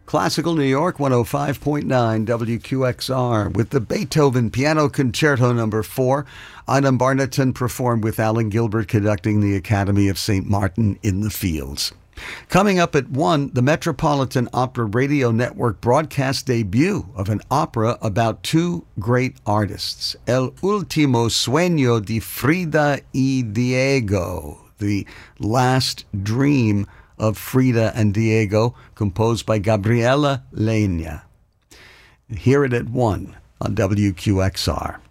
Classical New York 105.9 WQXR with the Beethoven Piano Concerto No. 4. Adam Barnaton performed with Alan Gilbert conducting the Academy of St. Martin in the Fields. Coming up at 1, the Metropolitan Opera Radio Network broadcast debut of an opera about two great artists, El Último Sueño de Frida y Diego, The Last Dream of Frida and Diego, composed by Gabriela Leña. Hear it at 1 on WQXR.